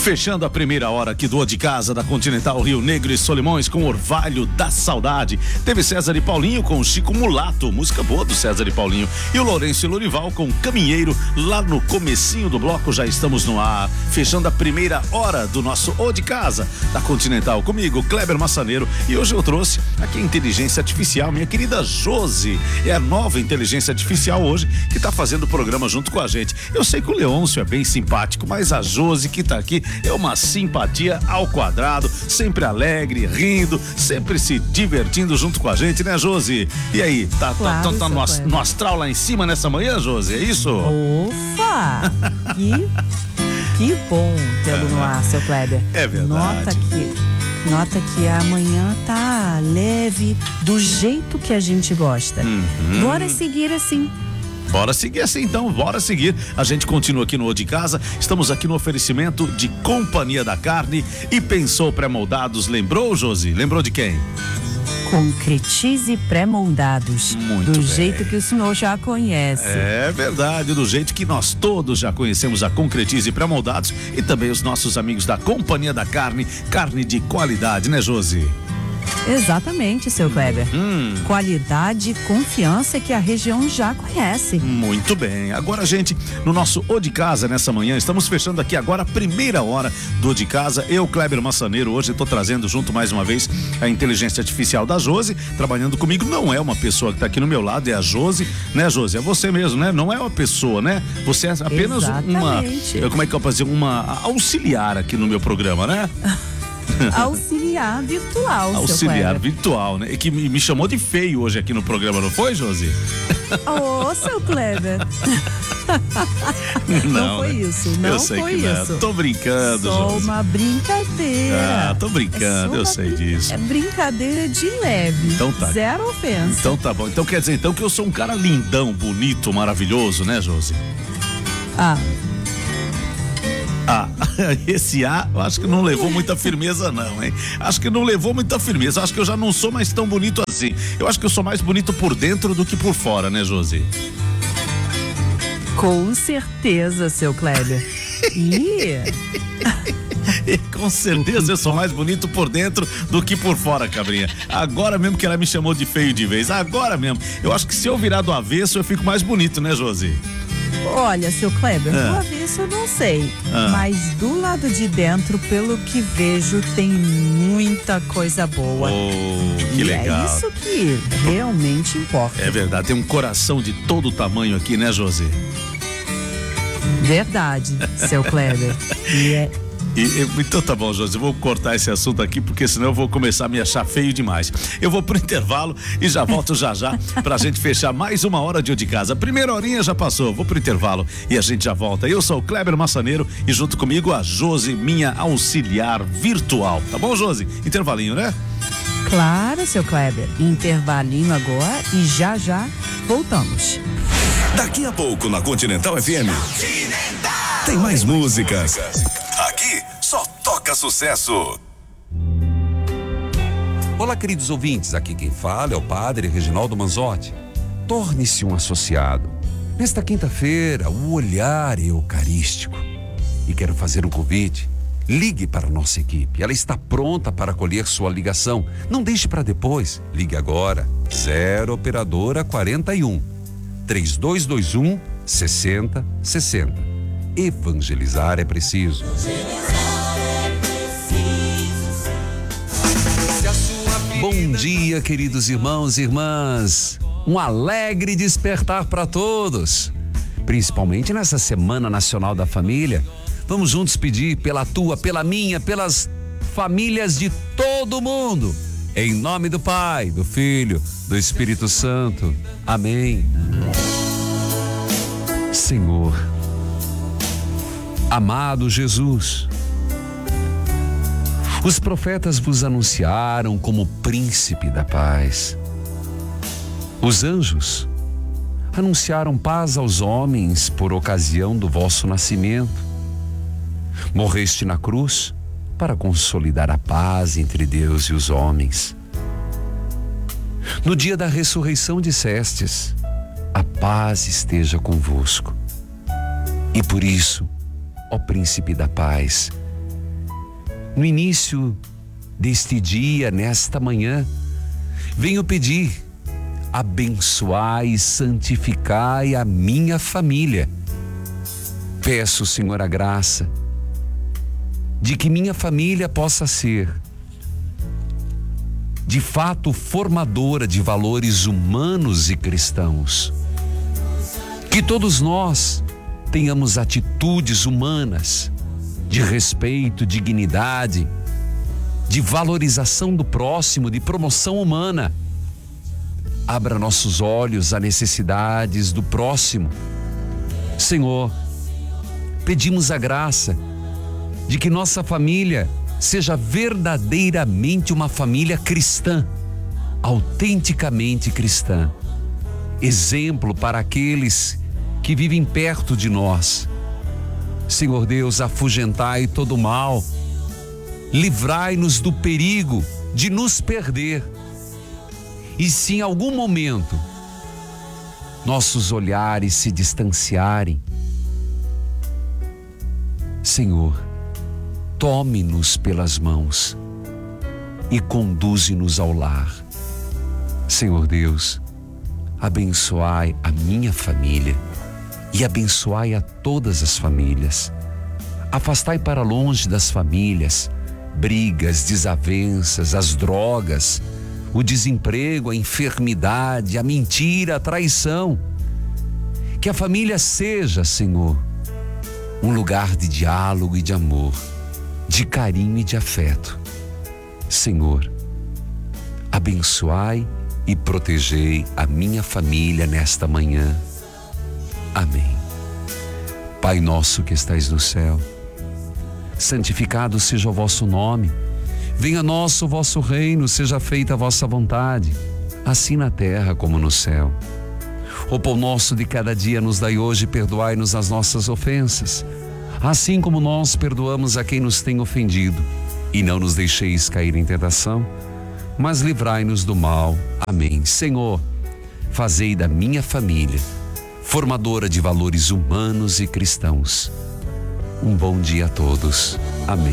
Fechando a primeira hora aqui do O de Casa da Continental Rio Negro e Solimões com Orvalho da Saudade. Teve César e Paulinho com Chico Mulato, música boa do César e Paulinho. E o Lourenço e Lorival com Caminheiro. Lá no comecinho do bloco já estamos no ar. Fechando a primeira hora do nosso O de Casa da Continental. Comigo, Kleber Massaneiro. E hoje eu trouxe aqui a inteligência artificial, minha querida Josi. É a nova inteligência artificial hoje que está fazendo o programa junto com a gente. Eu sei que o Leôncio é bem simpático, mas a Josi que está aqui é uma simpatia ao quadrado, sempre alegre, rindo, sempre se divertindo junto com a gente, né, Josi? E aí, tá no astral lá em cima nessa manhã, Josi? É isso? Opa! Que bom tê-lo no ar, seu Kleber. É verdade. Nota que amanhã tá leve, do jeito que a gente gosta. Bora seguir assim. Bora seguir assim então, bora seguir. A gente continua aqui no O de Casa. Estamos aqui no oferecimento de Companhia da Carne e Pensou Pré-Moldados. Lembrou, Josi? Lembrou de quem? Concretize Pré-Moldados. Muito do bem. jeito que o senhor já conhece. É verdade, do jeito que nós todos já conhecemos a Concretize Pré-Moldados e também os nossos amigos da Companhia da Carne, carne de qualidade, né, Josi? Exatamente, seu Kleber. Qualidade e confiança que a região já conhece. Muito bem. Agora, gente, no nosso O de Casa nessa manhã, estamos fechando aqui agora a primeira hora do O de Casa. Eu, Kleber Massaneiro, hoje estou trazendo junto mais uma vez a inteligência artificial da Josi, trabalhando comigo. Não é uma pessoa que está aqui no meu lado, é a Josi, né, Josi? É você mesmo, né? Não é uma pessoa, né? Você é apenas Exatamente. como é que eu posso dizer? Uma auxiliar aqui no meu programa, né? Auxiliar virtual, Auxiliar seu Kleber. virtual, né? E que me chamou de feio hoje aqui no programa, não foi, Josi? Ô, seu Kleber. Não foi né? isso, não eu sei foi que isso. Não. Tô brincando, Só Josi. uma brincadeira. Tô brincando, eu sei disso. É brincadeira de leve. Então tá. Zero ofensa. Então tá bom. Então quer dizer então que eu sou um cara lindão, bonito, maravilhoso, né, Josi? Esse eu acho que não levou muita firmeza não, hein? Acho que não levou muita firmeza. Acho que eu já não sou mais tão bonito assim. Eu acho que eu sou mais bonito por dentro do que por fora, né, Josi? Com certeza, seu Kleber. Com certeza eu sou mais bonito por dentro do que por fora, cabrinha. Agora mesmo que ela me chamou de feio de vez. Agora mesmo. Eu acho que se eu virar do avesso eu fico mais bonito, né, Josi? Olha, seu Kleber, do avesso eu não sei, mas do lado de dentro, pelo que vejo, tem muita coisa boa. Que legal. É isso que realmente importa. É verdade, tem um coração de todo tamanho aqui, né, Josi? Verdade, seu Kleber. Então tá bom, Josi, eu vou cortar esse assunto aqui porque senão eu vou começar a me achar feio demais. Eu vou pro intervalo e já volto já pra gente fechar mais uma hora de O de Casa. A primeira horinha já passou, vou pro intervalo e a gente já volta. Eu sou o Kleber Massaneiro e junto comigo a Josi, minha auxiliar virtual. Tá bom, Josi? Intervalinho, né? Claro, seu Kleber. Intervalinho agora e já voltamos. Daqui a pouco na Continental FM tem mais músicas. Aqui só toca sucesso. Olá, queridos ouvintes, aqui quem fala é o Padre Reginaldo Manzotti. Torne-se um associado. Nesta quinta-feira, o olhar eucarístico. E quero fazer um convite. Ligue para a nossa equipe, ela está pronta para acolher sua ligação. Não deixe para depois, ligue agora. 0 operadora 41 3221 6060. Evangelizar é preciso. Bom dia, queridos irmãos e irmãs. Um alegre despertar para todos. Principalmente nessa Semana Nacional da Família. Vamos juntos pedir pela tua, pela minha, pelas famílias de todo mundo. Em nome do Pai, do Filho, do Espírito Santo. Amém. Senhor, amado Jesus, os profetas vos anunciaram como príncipe da paz. Os anjos anunciaram paz aos homens por ocasião do vosso nascimento. Morreste na cruz para consolidar a paz entre Deus e os homens. No dia da ressurreição dissestes: a paz esteja convosco. E por isso, ó Príncipe da Paz, no início deste dia, nesta manhã, venho pedir: abençoai e santificai a minha família. Peço, Senhor, a graça de que minha família possa ser, de fato, formadora de valores humanos e cristãos. Que todos nós tenhamos atitudes humanas, de respeito, dignidade, de valorização do próximo, de promoção humana. Abra nossos olhos a necessidades do próximo. Senhor, pedimos a graça de que nossa família seja verdadeiramente uma família cristã, autenticamente cristã. Exemplo para aqueles que vivem perto de nós. Senhor Deus, afugentai todo o mal, livrai-nos do perigo de nos perder. E se em algum momento nossos olhares se distanciarem, Senhor, tome-nos pelas mãos e conduze-nos ao lar. Senhor Deus, abençoai a minha família e abençoai a todas as famílias. Afastai para longe das famílias brigas, desavenças, as drogas, o desemprego, a enfermidade, a mentira, a traição. Que a família seja, Senhor, um lugar de diálogo e de amor, de carinho e de afeto. Senhor, abençoai e protegei a minha família nesta manhã. Amém. Pai nosso que estais no céu, santificado seja o vosso nome. Venha a nós o vosso reino, seja feita a vossa vontade, assim na terra como no céu. O pão nosso de cada dia nos dai hoje, perdoai-nos as nossas ofensas, assim como nós perdoamos a quem nos tem ofendido. E não nos deixeis cair em tentação, mas livrai-nos do mal. Amém. Senhor, fazei da minha família formadora de valores humanos e cristãos. Um bom dia a todos. Amém.